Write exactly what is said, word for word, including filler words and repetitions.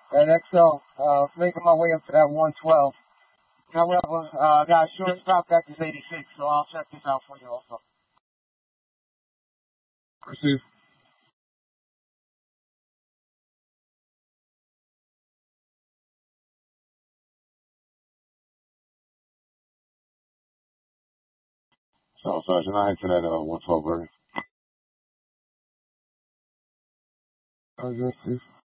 at X L, uh, making my way up to that one twelve. However, uh, I got a shortstop that is eighty-six, so I'll check this out for you also. Receive. So, Sergeant, I to that uh, one twelve burger. Oh, yes, Chief.